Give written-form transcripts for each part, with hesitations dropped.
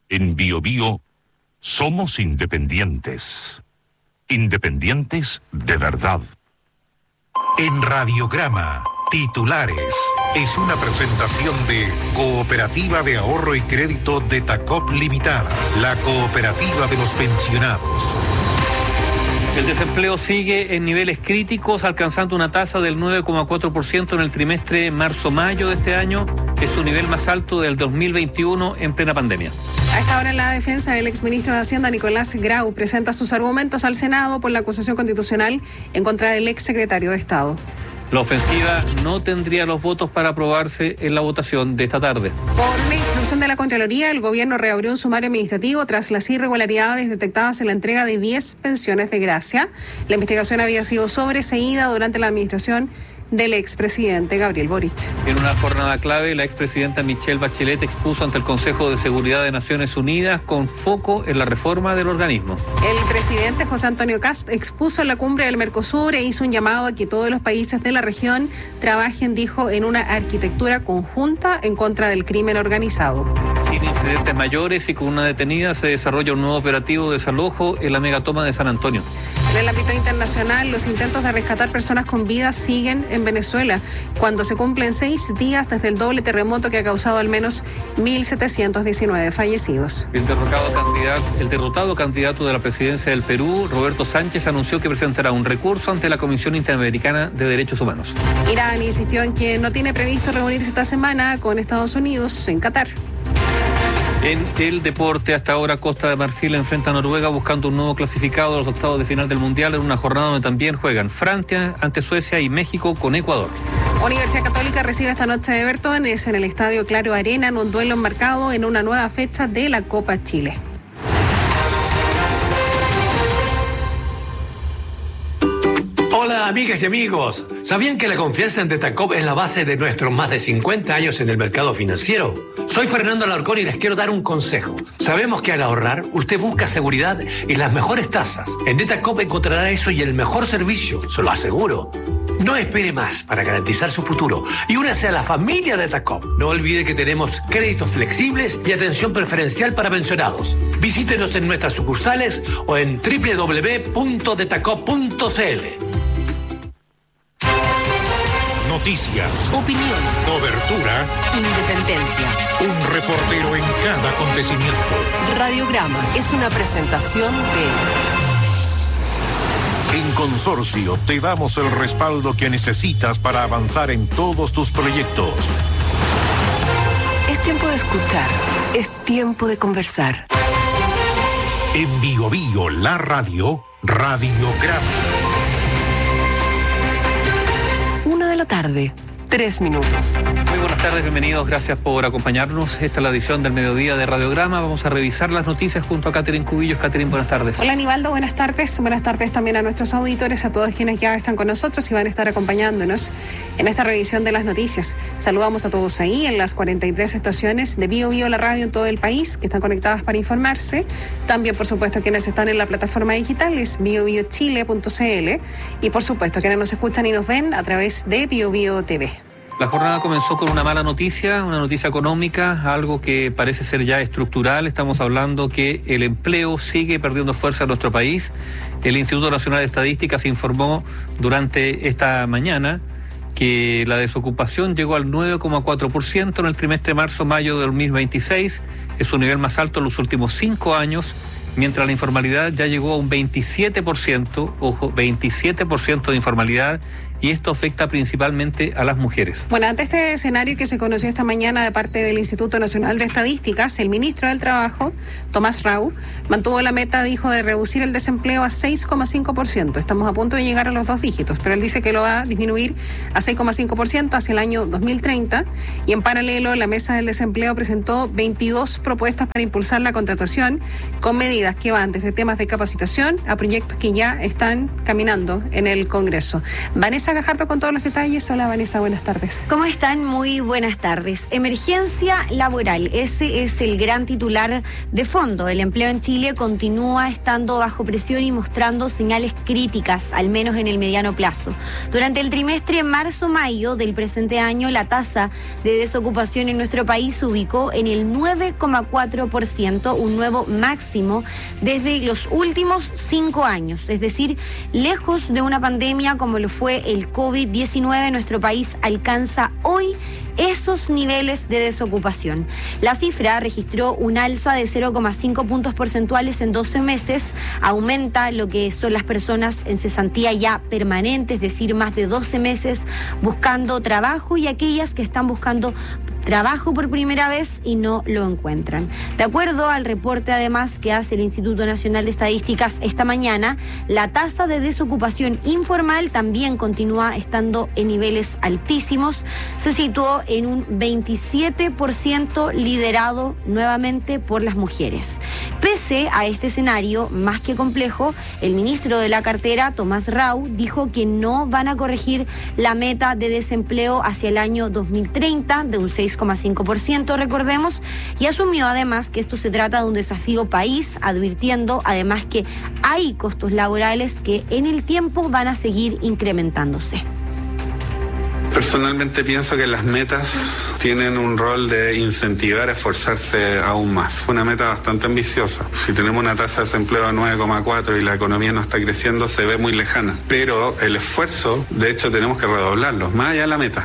En BioBio somos independientes. Independientes de verdad. En Radiograma, titulares. Es una presentación de Cooperativa de Ahorro y Crédito de Tacop Limitada, la cooperativa de los pensionados. El desempleo sigue en niveles críticos, alcanzando una tasa del 9,4% en el trimestre marzo-mayo de este año. Es su nivel más alto del 2021 en plena pandemia. A esta hora, la defensa del exministro de Hacienda, Nicolás Grau, presenta sus argumentos al Senado por la acusación constitucional en contra del exsecretario de Estado. La ofensiva no tendría los votos para aprobarse en la votación de esta tarde. Por una instrucción de la Contraloría, el gobierno reabrió un sumario administrativo tras las irregularidades detectadas en la entrega de 10 pensiones de gracia. La investigación había sido sobreseída durante la administración del expresidente Gabriel Boric. En una jornada clave, la expresidenta Michelle Bachelet expuso ante el Consejo de Seguridad de Naciones Unidas con foco en la reforma del organismo. El presidente José Antonio Kast expuso en la cumbre del Mercosur e hizo un llamado a que todos los países de la región trabajen, dijo, en una arquitectura conjunta en contra del crimen organizado. Sin incidentes mayores y con una detenida, se desarrolla un nuevo operativo de desalojo en la megatoma de San Antonio. En el ámbito internacional, los intentos de rescatar personas con vida siguen en Venezuela, cuando se cumplen 6 días desde el doble terremoto que ha causado al menos 1.719 fallecidos. El derrotado candidato de la presidencia del Perú, Roberto Sánchez, anunció que presentará un recurso ante la Comisión Interamericana de Derechos Humanos. Irán insistió en que no tiene previsto reunirse esta semana con Estados Unidos en Qatar. En el deporte, hasta ahora Costa de Marfil enfrenta a Noruega buscando un nuevo clasificado a los octavos de final del Mundial, en una jornada donde también juegan Francia ante Suecia y México con Ecuador. Universidad Católica recibe esta noche a Everton, es en el Estadio Claro Arena, en un duelo enmarcado en una nueva fecha de la Copa Chile. Hola amigas y amigos, ¿sabían que la confianza en Detacop es la base de nuestros más de 50 años en el mercado financiero? Soy Fernando Alarcón y les quiero dar un consejo. Sabemos que al ahorrar, usted busca seguridad y las mejores tasas. En Detacop encontrará eso y el mejor servicio, se lo aseguro. No espere más para garantizar su futuro y únase a la familia Detacop. No olvide que tenemos créditos flexibles y atención preferencial para pensionados. Visítenos en nuestras sucursales o en www.detacop.cl. Noticias, opinión, cobertura, independencia. un reportero en cada acontecimiento. Radiograma es una presentación de... En Consorcio te damos el respaldo que necesitas para avanzar en todos tus proyectos. Es tiempo de escuchar, es tiempo de conversar. En BioBio, la radio, Radiograma. 1:00 PM, 3 minutos. Muy buenas tardes, bienvenidos, gracias por acompañarnos. Esta es la edición del mediodía de Radiograma. Vamos a revisar las noticias junto a Catherine Cubillos. Catherine, buenas tardes. Hola Aníbaldo, buenas tardes. Buenas tardes también a nuestros auditores, a todos quienes ya están con nosotros y van a estar acompañándonos en esta revisión de las noticias. Saludamos a todos ahí en las 43 estaciones de BioBio, la radio en todo el país, que están conectadas para informarse. También, por supuesto, quienes están en la plataforma digital es biobiochile.cl y, por supuesto, quienes nos escuchan y nos ven a través de BioBio TV. La jornada comenzó con una mala noticia, una noticia económica, algo que parece ser ya estructural. Estamos hablando que el empleo sigue perdiendo fuerza en nuestro país. El Instituto Nacional de Estadísticas informó durante esta mañana que la desocupación llegó al 9,4% en el trimestre marzo-mayo de 2026. Es su nivel más alto en los últimos 5 años, mientras la informalidad ya llegó a un 27%, ojo, 27% de informalidad, y esto afecta principalmente a las mujeres. Bueno, ante este escenario que se conoció esta mañana de parte del Instituto Nacional de Estadísticas, el ministro del Trabajo, Tomás Rau, mantuvo la meta, dijo, de reducir el desempleo a 6,5%. Estamos a punto de llegar a los 2 dígitos, pero él dice que lo va a disminuir a 6,5% hacia el año 2030, y en paralelo la Mesa del Desempleo presentó 22 propuestas para impulsar la contratación, con medidas que van desde temas de capacitación a proyectos que ya están caminando en el Congreso. Vanessa Vanessa Gajardo con todos los detalles. Hola Vanessa, buenas tardes. ¿Cómo están? Muy buenas tardes. Emergencia laboral, ese es el gran titular de fondo. El empleo en Chile continúa estando bajo presión y mostrando señales críticas, al menos en el mediano plazo. Durante el trimestre marzo-mayo del presente año, la tasa de desocupación en nuestro país se ubicó en el 9,4%, un nuevo máximo desde los últimos 5 años. Es decir, lejos de una pandemia como lo fue el COVID-19, nuestro país alcanza hoy esos niveles de desocupación. La cifra registró un alza de 0,5 puntos porcentuales en 12 meses, aumenta lo que son las personas en cesantía ya permanente, es decir, más de 12 meses buscando trabajo, y aquellas que están buscando trabajo por primera vez y no lo encuentran. De acuerdo al reporte además que hace el Instituto Nacional de Estadísticas esta mañana, la tasa de desocupación informal también continúa estando en niveles altísimos. Se situó en un 27%, liderado nuevamente por las mujeres. Pese a este escenario más que complejo, el ministro de la cartera, Tomás Rau, dijo que no van a corregir la meta de desempleo hacia el año 2030 de un 6,5%, recordemos, y asumió además que esto se trata de un desafío país, advirtiendo además que hay costos laborales que en el tiempo van a seguir incrementándose. Personalmente pienso que las metas tienen un rol de incentivar a esforzarse aún más. Una meta bastante ambiciosa. Si tenemos una tasa de desempleo de 9,4 y la economía no está creciendo, se ve muy lejana. Pero el esfuerzo, de hecho, tenemos que redoblarlo, más allá de la meta.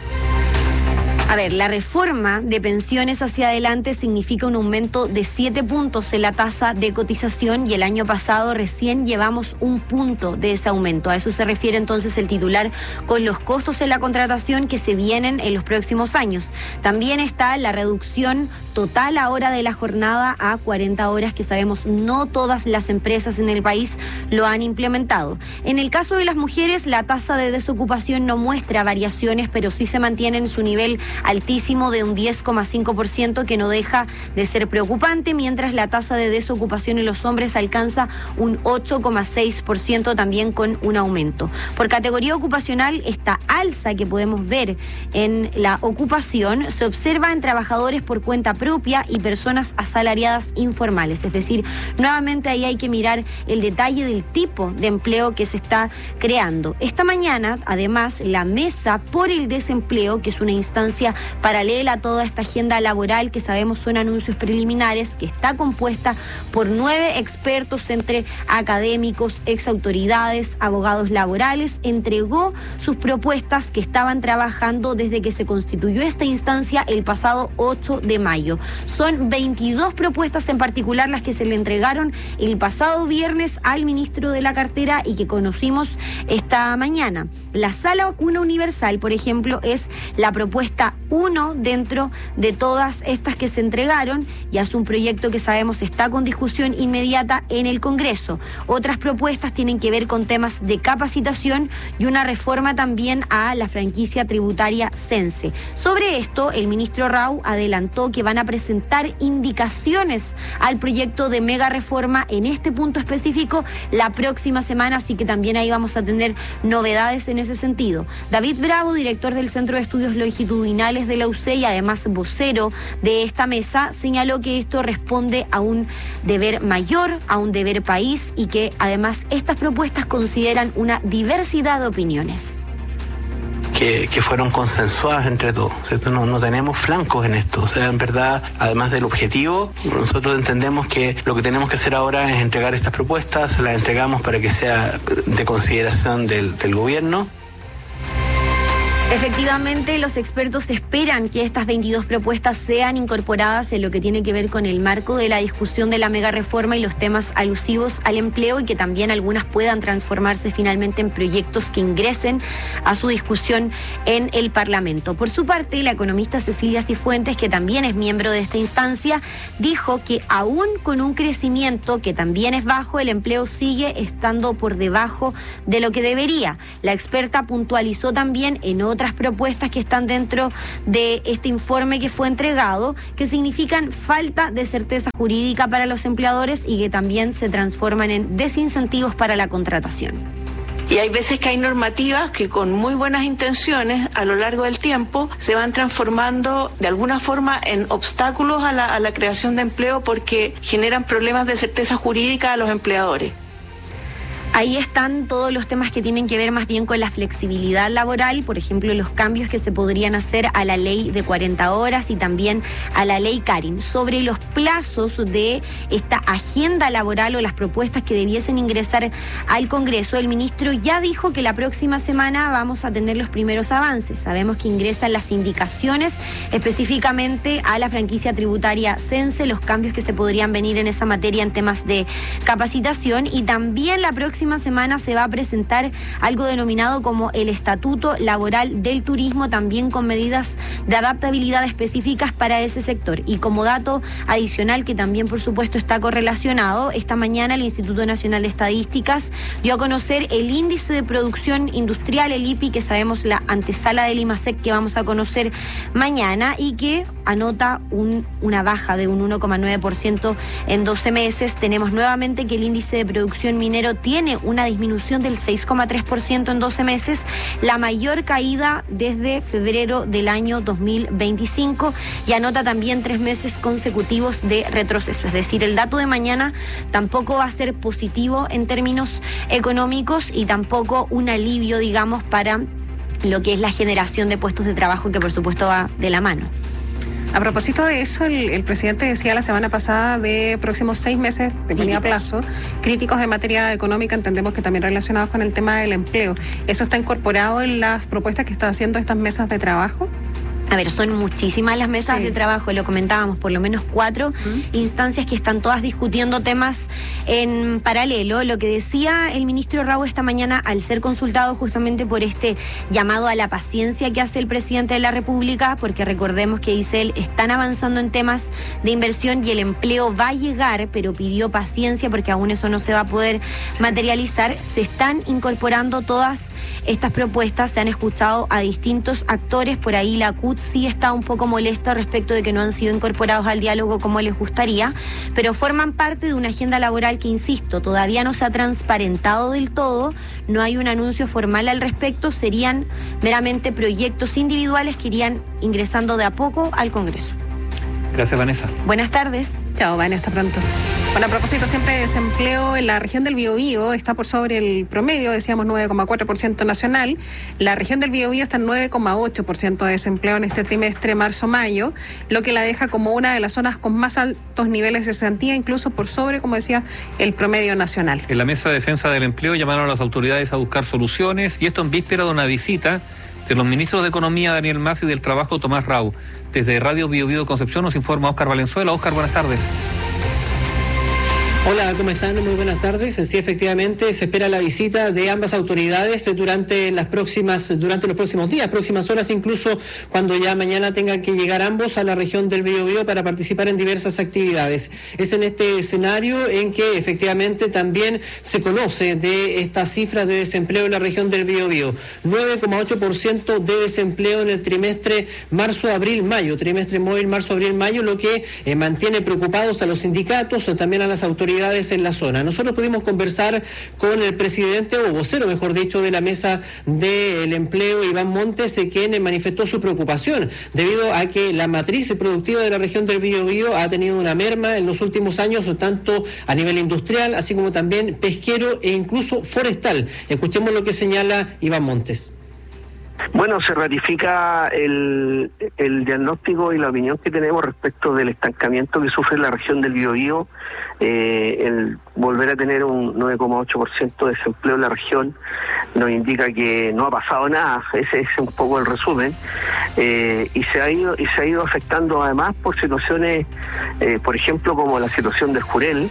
A ver, la reforma de pensiones hacia adelante significa un aumento de 7 puntos en la tasa de cotización, y el año pasado recién llevamos 1 punto de ese aumento. A eso se refiere entonces el titular con los costos en la contratación que se vienen en los próximos años. También está la reducción total ahora de la jornada a 40 horas, que sabemos no todas las empresas en el país lo han implementado. En el caso de las mujeres, la tasa de desocupación no muestra variaciones, pero sí se mantiene en su nivel altísimo de un 10,5%, que no deja de ser preocupante, mientras la tasa de desocupación en los hombres alcanza un 8,6%, también con un aumento. Por categoría ocupacional, esta alza que podemos ver en la ocupación se observa en trabajadores por cuenta propia y personas asalariadas informales. Es decir, nuevamente ahí hay que mirar el detalle del tipo de empleo que se está creando. Esta mañana, además, la Mesa por el Desempleo, que es una instancia paralela a toda esta agenda laboral que sabemos son anuncios preliminares, que está compuesta por 9 expertos entre académicos, exautoridades, abogados laborales, entregó sus propuestas que estaban trabajando desde que se constituyó esta instancia el pasado 8 de mayo. Son 22 propuestas en particular las que se le entregaron el pasado viernes al ministro de la cartera y que conocimos esta mañana. La Sala Vacuna Universal, por ejemplo, es la propuesta 1 dentro de todas estas que se entregaron, y es un proyecto que sabemos está con discusión inmediata en el Congreso. Otras propuestas tienen que ver con temas de capacitación y una reforma también a la franquicia tributaria Sense. Sobre esto, el ministro Rau adelantó que van a presentar indicaciones al proyecto de mega reforma en este punto específico la próxima semana, así que también ahí vamos a tener novedades en ese sentido. David Bravo, director del Centro de Estudios Longitudinales de la UC y además vocero de esta mesa, señaló que esto responde a un deber mayor, a un deber país, y que además estas propuestas consideran una diversidad de opiniones. Que fueron consensuadas entre todos, ¿cierto? No tenemos flancos en esto. O sea, en verdad, además del objetivo, nosotros entendemos que lo que tenemos que hacer ahora es entregar estas propuestas, las entregamos para que sea de consideración del gobierno. Efectivamente, los expertos esperan que estas 22 propuestas sean incorporadas en lo que tiene que ver con el marco de la discusión de la mega reforma y los temas alusivos al empleo, y que también algunas puedan transformarse finalmente en proyectos que ingresen a su discusión en el Parlamento. Por su parte, la economista Cecilia Cifuentes, que también es miembro de esta instancia, dijo que aún con un crecimiento que también es bajo, el empleo sigue estando por debajo de lo que debería. La experta puntualizó también en otras propuestas que están dentro de este informe que fue entregado, que significan falta de certeza jurídica para los empleadores y que también se transforman en desincentivos para la contratación. Y hay veces que hay normativas que con muy buenas intenciones a lo largo del tiempo se van transformando de alguna forma en obstáculos a la creación de empleo porque generan problemas de certeza jurídica a los empleadores. Ahí están todos los temas que tienen que ver más bien con la flexibilidad laboral, por ejemplo, los cambios que se podrían hacer a la ley de 40 horas y también a la ley Karin. Sobre los plazos de esta agenda laboral o las propuestas que debiesen ingresar al Congreso, el ministro ya dijo que la próxima semana vamos a tener los primeros avances. Sabemos que ingresan las indicaciones específicamente a la franquicia tributaria CENSE, los cambios que se podrían venir en esa materia en temas de capacitación, y también la próxima semana se va a presentar algo denominado como el Estatuto Laboral del Turismo, también con medidas de adaptabilidad específicas para ese sector. Y como dato adicional que también por supuesto está correlacionado, esta mañana el Instituto Nacional de Estadísticas dio a conocer el índice de producción industrial, el IPI, que sabemos la antesala del IMASEC que vamos a conocer mañana, y que anota una baja de un 1,9% en 12 meses. Tenemos nuevamente que el índice de producción minero tiene una disminución del 6,3% en 12 meses, la mayor caída desde febrero del año 2025, y anota también 3 meses consecutivos de retroceso. Es decir, el dato de mañana tampoco va a ser positivo en términos económicos y tampoco un alivio, digamos, para lo que es la generación de puestos de trabajo, que por supuesto va de la mano. A propósito de eso, el presidente decía la semana pasada de próximos 6 meses, tenía plazo, críticos en materia económica, entendemos que también relacionados con el tema del empleo. ¿Eso está incorporado en las propuestas que están haciendo estas mesas de trabajo? A ver, son muchísimas las mesas de trabajo, lo comentábamos, por lo menos 4 instancias que están todas discutiendo temas en paralelo. Lo que decía el ministro Rau esta mañana al ser consultado justamente por este llamado a la paciencia que hace el presidente de la República, porque recordemos que dice él, están avanzando en temas de inversión y el empleo va a llegar, pero pidió paciencia porque aún eso no se va a poder materializar. Se están incorporando todas estas propuestas, se han escuchado a distintos actores, por ahí la CUT sí está un poco molesta respecto de que no han sido incorporados al diálogo como les gustaría, pero forman parte de una agenda laboral que, insisto, todavía no se ha transparentado del todo, no hay un anuncio formal al respecto, serían meramente proyectos individuales que irían ingresando de a poco al Congreso. Gracias, Vanessa. Buenas tardes. Chao, Vanessa, hasta pronto. Bueno, a propósito siempre de desempleo, en la región del Biobío está por sobre el promedio, decíamos 9,4% nacional. La región del Biobío está en 9,8% de desempleo en este trimestre marzo-mayo, lo que la deja como una de las zonas con más altos niveles de cesantía, incluso por sobre, como decía, el promedio nacional. En la Mesa de Defensa del Empleo llamaron a las autoridades a buscar soluciones, y esto en víspera de una visita de los ministros de Economía, Daniel Mas, y del Trabajo, Tomás Rau. Desde Radio Biobío Concepción nos informa Óscar Valenzuela. Óscar, buenas tardes. Hola, ¿cómo están? Muy buenas tardes. Sí, efectivamente, se espera la visita de ambas autoridades durante los próximos días, próximas horas, incluso cuando ya mañana tengan que llegar ambos a la región del Biobío para participar en diversas actividades. Es en este escenario en que efectivamente también se conoce de estas cifras de desempleo en la región del Biobío. 9,8% de desempleo en el trimestre marzo-abril-mayo, trimestre móvil marzo-abril-mayo, lo que mantiene preocupados a los sindicatos, también a las autoridades en la zona. Nosotros pudimos conversar con el presidente, o vocero, mejor dicho, de la Mesa del Empleo, Iván Montes, quien manifestó su preocupación debido a que la matriz productiva de la región del Biobío ha tenido una merma en los últimos años, tanto a nivel industrial, así como también pesquero e incluso forestal. Escuchemos lo que señala Iván Montes. Bueno, se ratifica el diagnóstico y la opinión que tenemos respecto del estancamiento que sufre la región del Biobío. El volver a tener un 9,8% de desempleo en la región nos indica que no ha pasado nada. Ese es un poco el resumen. Y se ha ido afectando además por situaciones, por ejemplo, como la situación del Jurel.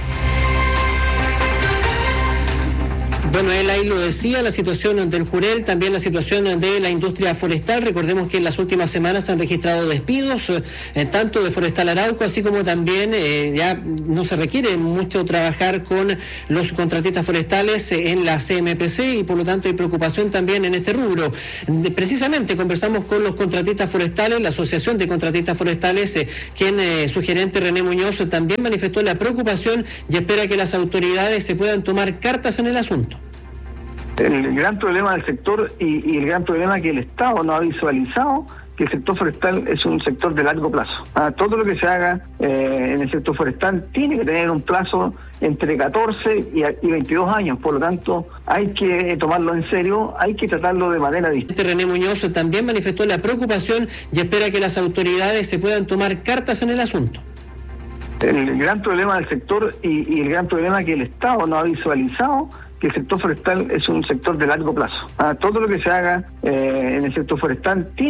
Bueno, él ahí lo decía, la situación del Jurel, también la situación de la industria forestal. Recordemos que en las últimas semanas se han registrado despidos, tanto de Forestal Arauco, así como también ya no se requiere mucho trabajar con los contratistas forestales en la CMPC, y por lo tanto hay preocupación también en este rubro. Precisamente conversamos con los contratistas forestales, la Asociación de Contratistas Forestales, quien su gerente René Muñoz también manifestó la preocupación y espera que las autoridades se puedan tomar cartas en el asunto. El gran problema del sector y el gran problema que el Estado no ha visualizado, que el sector forestal es un sector de largo plazo. Todo lo que se haga en el sector forestal tiene que tener un plazo entre 14 y 22 años, por lo tanto hay que tomarlo en serio, hay que tratarlo de manera distinta. René Muñoz también manifestó la preocupación y espera que las autoridades se puedan tomar cartas en el asunto. El gran problema del sector y el gran problema que el Estado no ha visualizado, que el sector forestal es un sector de largo plazo. Todo lo que se haga en el sector forestal tiene